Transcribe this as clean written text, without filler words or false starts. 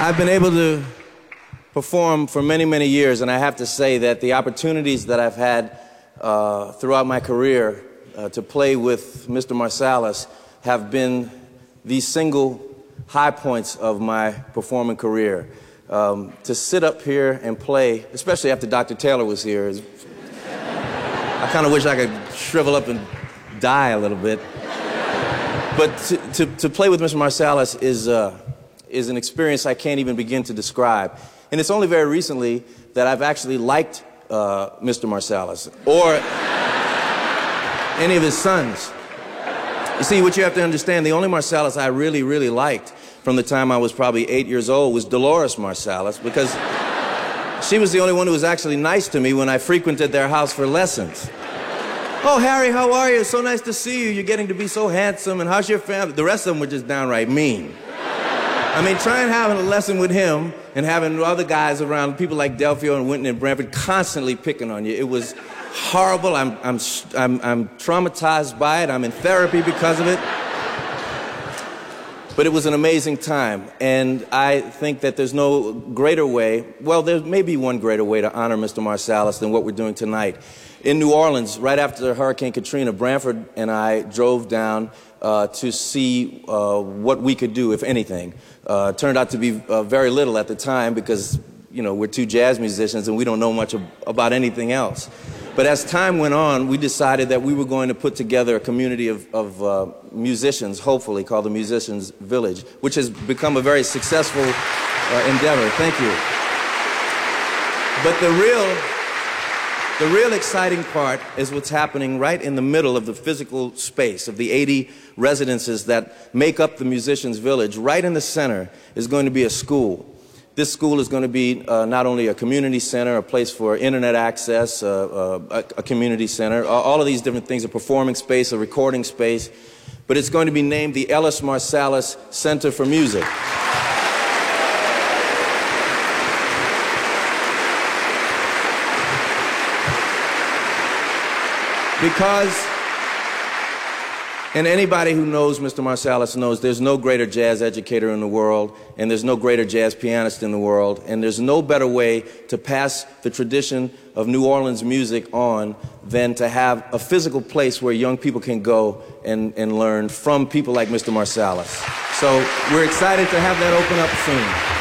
I've been able to perform for many, many years, and I have to say that the opportunities that I've had throughout my career to play with Mr. Marsalis have been the single high points of my performing career. To sit up here and play, especially after Dr. Taylor was here, I kind of wish I could shrivel up and die a little bit. But to play with Mr. Marsalis is an experience I can't even begin to describe. And it's only very recently that I've actually liked Mr. Marsalis or any of his sons. You see, what you have to understand, the only Marsalis I really, really liked from the time I was probably 8 years old was Dolores Marsalis, because she was the only one who was actually nice to me when I frequented their house for lessons. Oh, Harry, how are you? So nice to see you. You're getting to be so handsome, and how's your family? The rest of them were just downright mean. I mean, trying having a lesson with him and having other guys around, people like Delphio and Winton and Branford, constantly picking on you. It was horrible. I'm traumatized by it. I'm in therapy because of it. But it was an amazing time, and I think that there's no greater way, well, there may be one greater way to honor Mr. Marsalis than what we're doing tonight. In New Orleans, right after Hurricane Katrina, Branford and I drove down to see what we could do, if anything. Turned out to be very little at the time because, you know, we're two jazz musicians and we don't know much about anything else. But as time went on, we decided that we were going to put together a community of musicians, hopefully, called the Musicians Village, which has become a very successful endeavor. Thank you. But the real exciting part is what's happening right in the middle of the physical space of the 80 residences that make up the Musicians Village. Right in the center is going to be a school. This school is going to be not only a community center, a place for internet access, a community center, all of these different things, a performing space, a recording space, but it's going to be named the Ellis Marsalis Center for Music. Because, and anybody who knows Mr. Marsalis knows there's no greater jazz educator in the world, and there's no greater jazz pianist in the world, and there's no better way to pass the tradition of New Orleans music on than to have a physical place where young people can go and learn from people like Mr. Marsalis. So we're excited to have that open up soon.